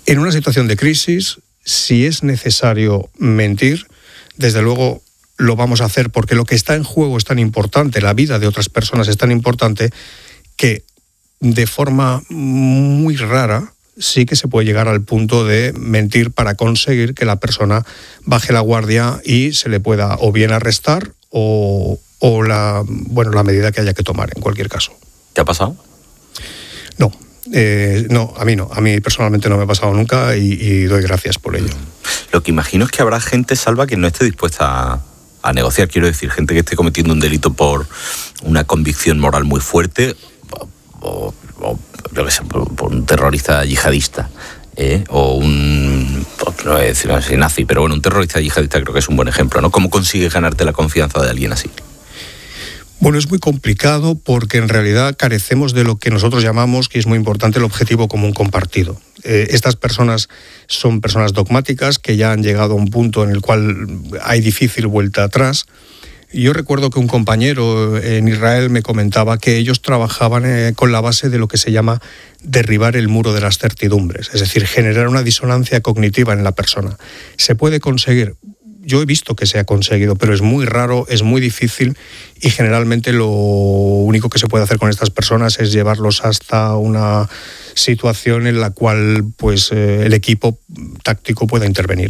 En una situación de crisis, si es necesario mentir, desde luego lo vamos a hacer, porque lo que está en juego es tan importante, la vida de otras personas es tan importante, que de forma muy rara sí que se puede llegar al punto de mentir para conseguir que la persona baje la guardia y se le pueda o bien arrestar o la medida que haya que tomar en cualquier caso. ¿Te ha pasado? No. No, a mí no. A mí personalmente no me ha pasado nunca y doy gracias por ello. Lo que imagino es que habrá gente, Salva, que no esté dispuesta a negociar. Quiero decir, gente que esté cometiendo un delito por una convicción moral muy fuerte o yo qué sé, por un terrorista yihadista. O un, no voy a decir así, nazi, pero bueno, un terrorista yihadista creo que es un buen ejemplo, ¿no? ¿Cómo consigues ganarte la confianza de alguien así? Bueno, es muy complicado porque en realidad carecemos de lo que nosotros llamamos, que es muy importante, el objetivo común compartido. Estas personas son personas dogmáticas que ya han llegado a un punto en el cual hay difícil vuelta atrás. Yo recuerdo que un compañero en Israel me comentaba que ellos trabajaban con la base de lo que se llama derribar el muro de las certidumbres, es decir, generar una disonancia cognitiva en la persona. Se puede conseguir. Yo he visto que se ha conseguido, pero es muy raro, es muy difícil y generalmente lo único que se puede hacer con estas personas es llevarlos hasta una situación en la cual pues el equipo táctico pueda intervenir.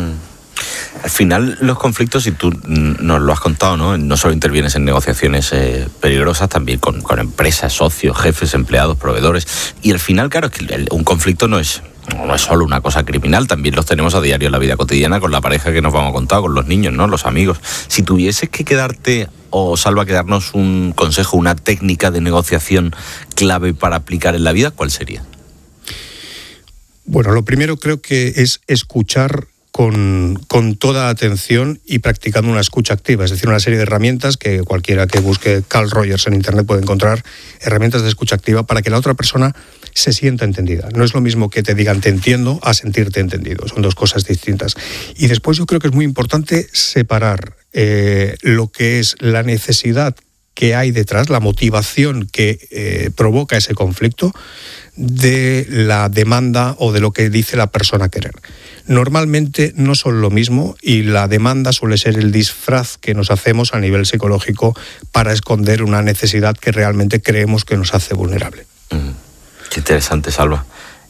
Al final los conflictos, y tú nos lo has contado, no solo intervienes en negociaciones peligrosas, también con empresas, socios, jefes, empleados, proveedores, y al final, claro, es que un conflicto no es solo una cosa criminal, también los tenemos a diario en la vida cotidiana con la pareja que nos vamos a contar, con los niños, ¿no? Los amigos. Si tuvieses que quedarte, o Salva, que darnos un consejo, una técnica de negociación clave para aplicar en la vida, ¿cuál sería? Bueno, lo primero creo que es escuchar con toda atención y practicando una escucha activa, es decir, una serie de herramientas que cualquiera que busque Carl Rogers en internet puede encontrar, herramientas de escucha activa para que la otra persona se sienta entendida. No es lo mismo que te digan te entiendo a sentirte entendido, son dos cosas distintas. Y después yo creo que es muy importante separar lo que es la necesidad que hay detrás, la motivación que provoca ese conflicto, de la demanda o de lo que dice la persona querer. Normalmente no son lo mismo y la demanda suele ser el disfraz que nos hacemos a nivel psicológico para esconder una necesidad que realmente creemos que nos hace vulnerable. Qué interesante, Salva.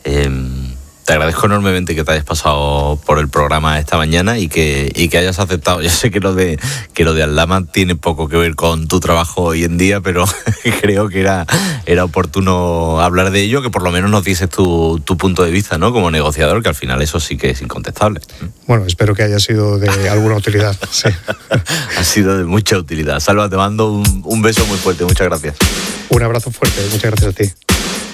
Te agradezco enormemente que te hayas pasado por el programa esta mañana y que hayas aceptado. Yo sé que lo de Aldama tiene poco que ver con tu trabajo hoy en día, pero creo que era oportuno hablar de ello, que por lo menos nos dices tu punto de vista, ¿no? Como negociador, que al final eso sí que es incontestable. Bueno, espero que haya sido de alguna utilidad. Sí. Ha sido de mucha utilidad. Salva, te mando un beso muy fuerte. Muchas gracias. Un abrazo fuerte. Muchas gracias a ti.